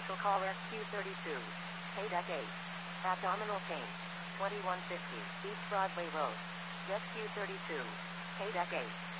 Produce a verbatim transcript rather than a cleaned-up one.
Special call S Q thirty-two. K D E C eight. Abdominal pain. twenty-one fifty. East Broadway Road. S Q thirty-two. K D E C eight.